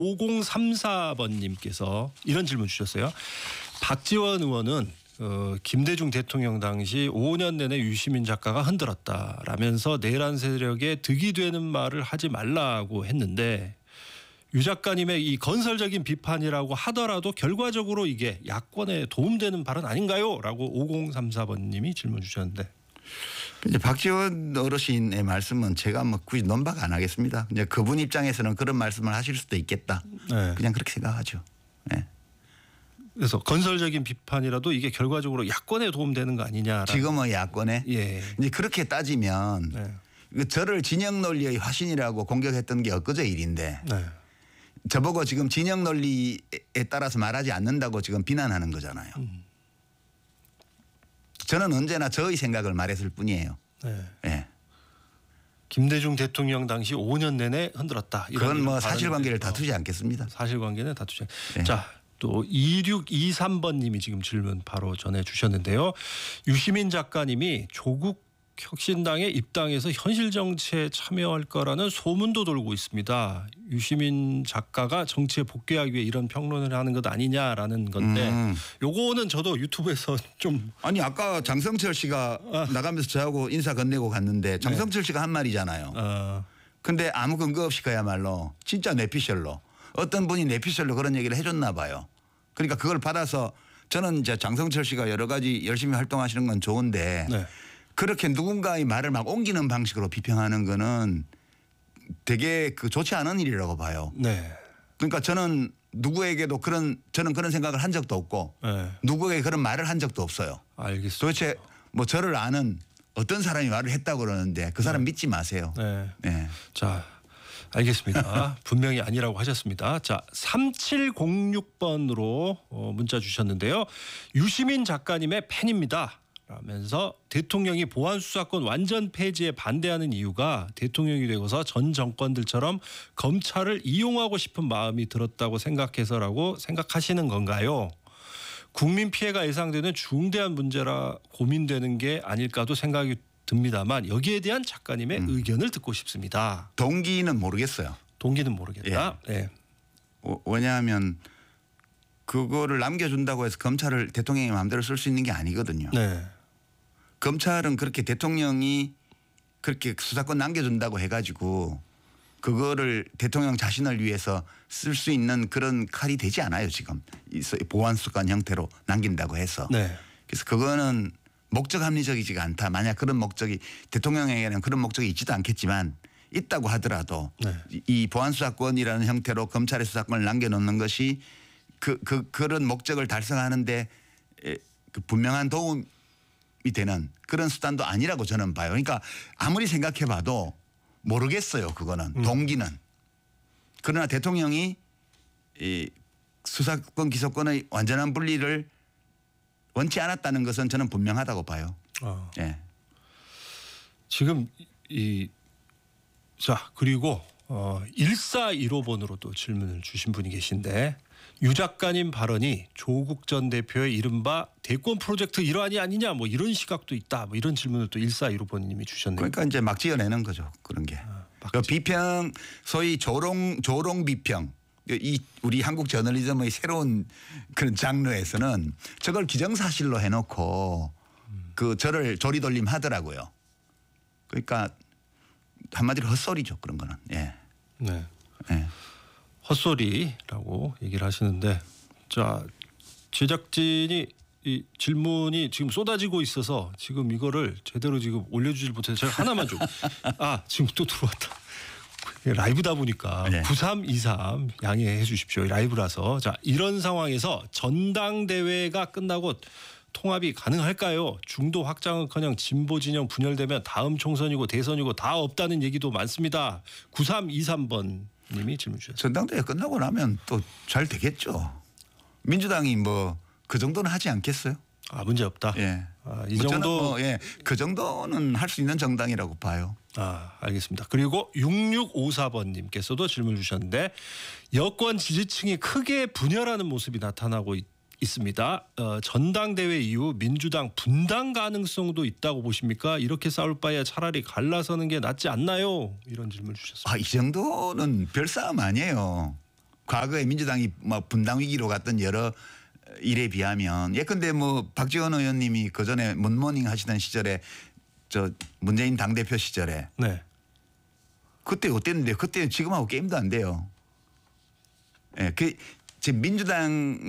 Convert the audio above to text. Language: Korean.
5034번님께서 이런 질문 주셨어요. 박지원 의원은 김대중 대통령 당시 5년 내내 유시민 작가가 흔들었다라면서 내란 세력에 득이 되는 말을 하지 말라고 했는데 유 작가님의 이 건설적인 비판이라고 하더라도 결과적으로 이게 야권에 도움되는 발언 아닌가요? 라고 5034번님이 질문 주셨는데. 이제 박지원 어르신의 말씀은 제가 뭐 굳이 논박 안 하겠습니다. 이제 그분 입장에서는 그런 말씀을 하실 수도 있겠다. 네. 그냥 그렇게 생각하죠. 네. 그래서 건설적인 비판이라도 이게 결과적으로 야권에 도움되는 거 아니냐. 지금은 야권에. 예. 이제 그렇게 따지면 네. 저를 진영 논리의 화신이라고 공격했던 게 엊그제 일인데 네. 저보고 지금 진영 논리에 따라서 말하지 않는다고 지금 비난하는 거잖아요. 저는 언제나 저의 생각을 말했을 뿐이에요. 네. 예. 김대중 대통령 당시 5년 내내 흔들었다. 그건 뭐 사실관계를 다투지 않겠습니다. 사실관계는 다투지. 네. 자, 또 2623번님이 지금 질문 바로 전해주셨는데요. 유시민 작가님이 조국 혁신당에 입당해서 현실 정치에 참여할 거라는 소문도 돌고 있습니다. 유시민 작가가 정치에 복귀하기 위해 이런 평론을 하는 것 아니냐라는 건데 요거는 저도 유튜브에서 좀 아니 아까 장성철 씨가 나가면서 저하고 인사 건네고 갔는데 장성철 씨가 한 말이잖아요. 근데 아무 근거 없이 그야말로 진짜 뇌피셜로 어떤 분이 뇌피셜로 그런 얘기를 해줬나 봐요. 그러니까 그걸 받아서 저는 이제 장성철 씨가 여러 가지 열심히 활동하시는 건 좋은데 네. 그렇게 누군가의 말을 막 옮기는 방식으로 비평하는 거는 되게 좋지 않은 일이라고 봐요. 네. 그러니까 저는 누구에게도 저는 그런 생각을 한 적도 없고 네. 누구에게 그런 말을 한 적도 없어요. 알겠습니다. 도대체 뭐 저를 아는 어떤 사람이 말을 했다고 그러는데 그 사람 믿지 마세요. 네. 네. 자, 알겠습니다. 분명히 아니라고 하셨습니다. 자, 3706번으로 문자 주셨는데요. 유시민 작가님의 팬입니다. 라면서 대통령이 보안수사권 완전 폐지에 반대하는 이유가 대통령이 되고서 전 정권들처럼 검찰을 이용하고 싶은 마음이 들었다고 생각해서라고 생각하시는 건가요? 국민 피해가 예상되는 중대한 문제라 고민되는 게 아닐까도 생각이 듭니다만 여기에 대한 작가님의 의견을 듣고 싶습니다. 동기는 모르겠어요. 동기는 모르겠다. 예. 네. 왜냐하면 그거를 남겨준다고 해서 검찰을 대통령이 마음대로 쓸 수 있는 게 아니거든요. 네. 검찰은 그렇게 대통령이 그렇게 수사권 남겨준다고 해가지고 그거를 대통령 자신을 위해서 쓸 수 있는 그런 칼이 되지 않아요. 지금 보안수사권 형태로 남긴다고 해서. 네. 그래서 그거는 목적 합리적이지가 않다. 만약 그런 목적이 대통령에게는 그런 목적이 있지도 않겠지만 있다고 하더라도 네. 이 보안수사권이라는 형태로 검찰의 수사권을 남겨놓는 것이 그런 목적을 달성하는데 분명한 도움이 되는 그런 수단도 아니라고 저는 봐요. 그러니까 아무리 생각해봐도 모르겠어요. 그거는 동기는. 그러나 대통령이 이 수사권 기소권의 완전한 분리를 원치 않았다는 것은 저는 분명하다고 봐요. 예. 지금 자 그리고 1415번으로 또 질문을 주신 분이 계신데 유 작가님 발언이 조국 전 대표의 이른바 대권 프로젝트 일환이 아니냐 뭐 이런 시각도 있다 뭐 이런 질문을 또 1415번님이 주셨네요. 그러니까 이제 막 지어내는 거죠. 그런 게. 그 비평 소위 조롱 비평 이 우리 한국 저널리즘의 새로운 그런 장르에서는 저걸 기정사실로 해놓고 저를 조리돌림 하더라고요. 그러니까 한마디로 헛소리죠. 그런 거는. 예. 네. 예. 헛소리라고 얘기를 하시는데 자 제작진이 이 질문이 지금 쏟아지고 있어서 지금 이거를 제대로 지금 올려주질 못해서 제가 하나만 좀 지금 또 들어왔다. 라이브다 보니까 네. 9323 양해해 주십시오. 라이브라서 자 이런 상황에서 전당대회가 끝나고 통합이 가능할까요? 중도 확장은커녕 진보 진영 분열되면 다음 총선이고 대선이고 다 없다는 얘기도 많습니다. 9323번 님이 질문 주셨습니다. 전당대회 끝나고 나면 또 잘 되겠죠. 민주당이 뭐 그 정도는 하지 않겠어요? 문제 없다. 예. 이 정도 그 정도는 할 수 있는 정당이라고 봐요. 알겠습니다. 그리고 6654번님께서도 질문 주셨는데 여권 지지층이 크게 분열하는 모습이 나타나고 있습니다. 전당대회 이후 민주당 분당 가능성도 있다고 보십니까? 이렇게 싸울 바에 차라리 갈라서는 게 낫지 않나요? 이런 질문 주셨습니다. 이 정도는 별 싸움 아니에요. 과거에 민주당이 뭐 분당 위기로 갔던 여러 일에 비하면 예컨대 뭐 박지원 의원님이 그 전에 문모닝 하시던 시절에 저 문재인 당대표 시절에 네. 그때 어땠는데 그때 지금하고 게임도 안 돼요. 예, 그 지금 민주당